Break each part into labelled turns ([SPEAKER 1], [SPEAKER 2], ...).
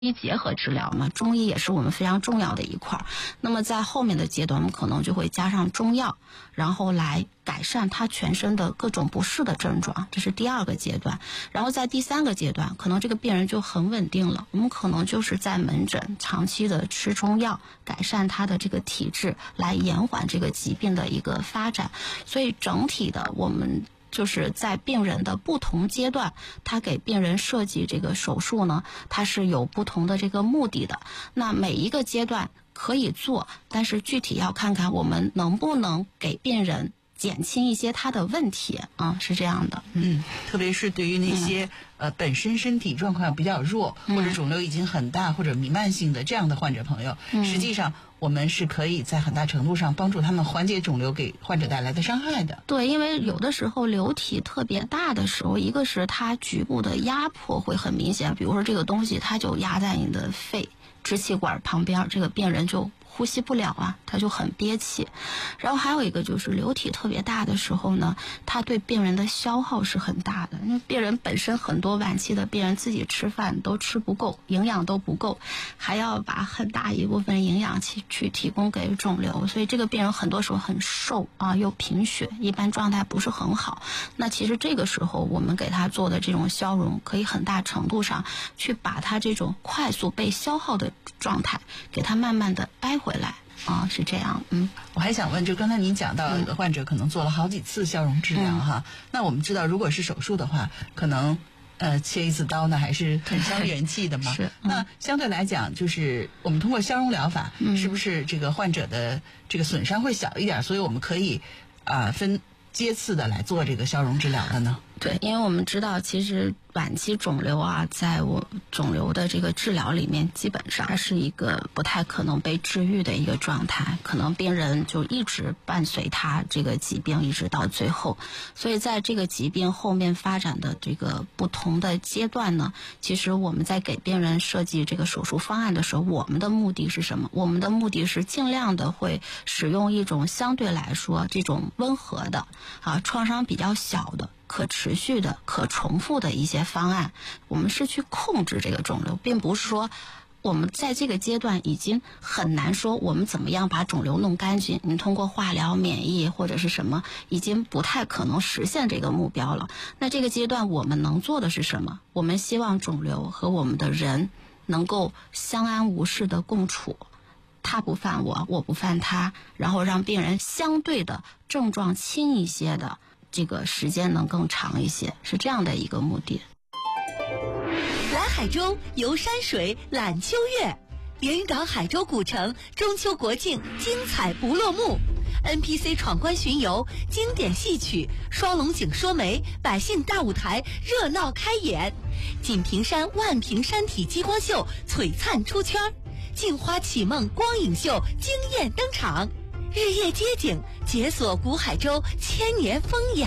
[SPEAKER 1] 医结合治疗嘛，中医也是我们非常重要的一块。那么在后面的阶段，我们可能就会加上中药，然后来改善他全身的各种不适的症状，这是第2个阶段。然后在第3个阶段，可能这个病人就很稳定了，我们可能就是在门诊长期的吃中药，改善他的这个体质，来延缓这个疾病的一个发展。所以整体的我们就是在病人的不同阶段，他给病人设计这个手术呢，它是有不同的这个目的的。那每一个阶段可以做，但是具体要看看我们能不能给病人减轻一些他的问题啊，是这样的。
[SPEAKER 2] 特别是对于那些本身身体状况比较弱，或者肿瘤已经很大或者弥漫性的这样的患者朋友，实际上我们是可以在很大程度上帮助他们缓解肿瘤给患者带来的伤害的。
[SPEAKER 1] 对，因为有的时候瘤体特别大的时候，一个是它局部的压迫会很明显，比如说这个东西它就压在你的肺支气管旁边，这个病人就呼吸不了啊，他就很憋气。然后还有一个就是瘤体特别大的时候呢，它对病人的消耗是很大的，因为病人本身很多晚期的病人自己吃饭都吃不够，营养都不够，还要把很大一部分营养去提供给肿瘤，所以这个病人很多时候很瘦啊，又贫血，一般状态不是很好。那其实这个时候我们给他做的这种消融，可以很大程度上去把他这种快速被消耗的状态给他慢慢的掰回来啊，是这样。
[SPEAKER 2] 我还想问，就刚才您讲到有的患者可能做了好几次消融治疗哈，那我们知道如果是手术的话，可能切一次刀呢还是很伤元气的嘛。
[SPEAKER 1] 是。
[SPEAKER 2] 那相对来讲，就是我们通过消融疗法，是不是这个患者的这个损伤会小一点？所以我们可以分阶次的来做这个消融治疗的呢？
[SPEAKER 1] 对，因为我们知道其实晚期肿瘤啊，在我肿瘤的这个治疗里面，基本上它是一个不太可能被治愈的一个状态，可能病人就一直伴随他这个疾病一直到最后。所以在这个疾病后面发展的这个不同的阶段呢，其实我们在给病人设计这个手术方案的时候，我们的目的是什么？我们的目的是尽量的会使用一种相对来说这种温和的创伤比较小的可持续的可重复的一些方案，我们是去控制这个肿瘤，并不是说我们在这个阶段已经很难说我们怎么样把肿瘤弄干净，你通过化疗免疫或者是什么已经不太可能实现这个目标了。那这个阶段我们能做的是什么？我们希望肿瘤和我们的人能够相安无事的共处，他不犯我，我不犯他，然后让病人相对的症状轻一些的这个时间能更长一些，是这样的一个目的。
[SPEAKER 3] 来海州游山水览秋月，连云港海州古城中秋国庆精彩不落幕， NPC 闯关巡游，经典戏曲，双龙井说媒，百姓大舞台热闹开演，锦屏山万屏山体激光秀璀璨出圈，镜花启梦光影秀惊艳登场，日夜街景解锁古海州千年风雅。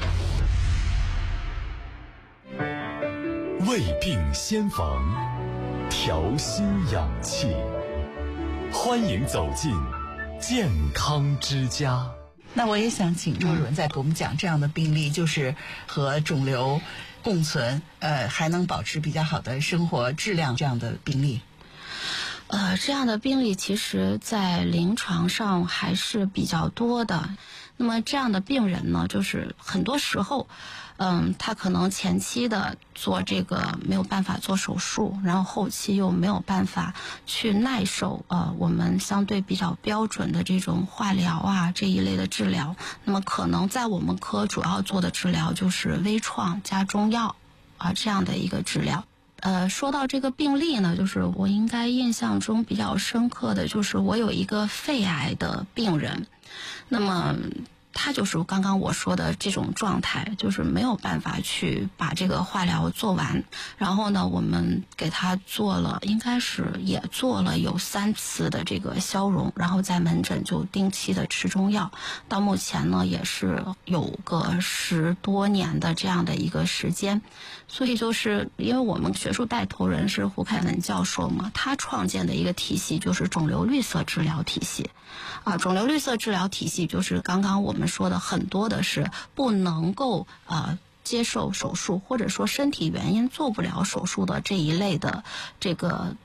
[SPEAKER 4] 未病先防，调心养气，欢迎走进健康之家。
[SPEAKER 2] 那我也想请周主任再给我们讲这样的病例，就是和肿瘤共存，还能保持比较好的生活质量这样的病例。
[SPEAKER 1] 这样的病例其实在临床上还是比较多的。那么这样的病人呢，就是很多时候他可能前期的做这个没有办法做手术，然后后期又没有办法去耐受我们相对比较标准的这种化疗啊这一类的治疗。那么可能在我们科主要做的治疗就是微创加中药这样的一个治疗。说到这个病例呢，就是我应该印象中比较深刻的就是我有一个肺癌的病人，那么他就是刚刚我说的这种状态，就是没有办法去把这个化疗做完。然后呢，我们给他做了，应该是也做了有3次的这个消融，然后在门诊就定期的吃中药。到目前呢，也是有个10多年的这样的一个时间。所以就是因为我们学术带头人是胡凯文教授嘛，他创建的一个体系就是肿瘤绿色治疗体系。肿瘤绿色治疗体系就是刚刚我们说的很多的是不能够接受手术，或者说身体原因做不了手术的这一类的这个